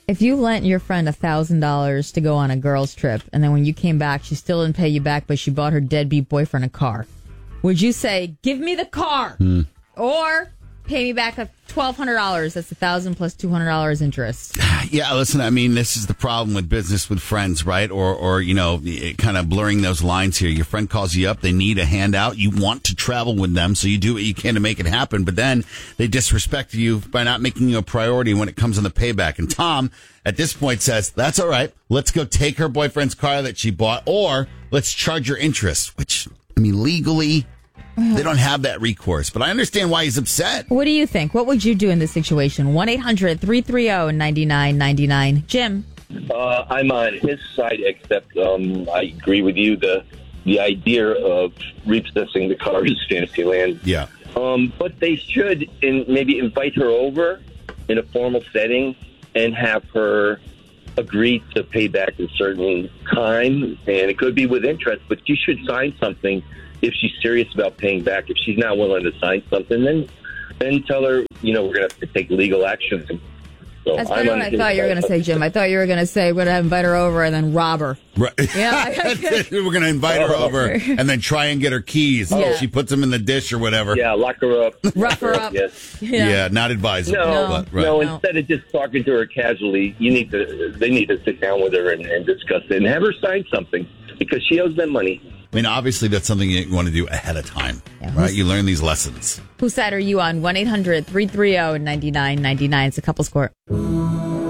If you lent your friend $1,000 to go on a girls' trip, and then when you came back, she still didn't pay you back, but she bought her deadbeat boyfriend a car, would you say, give me the car? Or pay me back $1,200? That's $1,000 plus $200 interest. Yeah, listen, I mean, this is the problem with business with friends, right? Or kind of blurring those lines here. Your friend calls you up. They need a handout. You want to travel with them, so you do what you can to make it happen. But then they disrespect you by not making you a priority when it comes on the payback. And Tom, at this point, says, that's all right. Let's go take her boyfriend's car that she bought, or let's charge her interest, which, I mean, legally, they don't have that recourse, but I understand why he's upset. What do you think? What would you do in this situation? 1-800-330-9999. Jim? I'm on his side, except I agree with you. The idea of repossessing the car is fantasy land. Yeah. But they should maybe invite her over in a formal setting and have her agree to pay back a certain time. And it could be with interest, but you should sign something. If she's serious about paying back, if she's not willing to sign something, then tell her, we're going to have to take legal action. So That's better than I thought you were going to say, Jim. I thought you were going to say we're going to invite her over and then rob her. Right. Yeah, we're going to invite her over and then try and get her keys. Yeah. She puts them in the dish or whatever. Yeah, lock her up. Rough her up. Yes. Yeah, not advisable. No, instead of just talking to her casually, they need to sit down with her and discuss it and have her sign something because she owes them money. I mean, obviously, that's something you want to do ahead of time, right? You learn these lessons. Whose side are you on? 1-800-330-9999. It's a couple's court.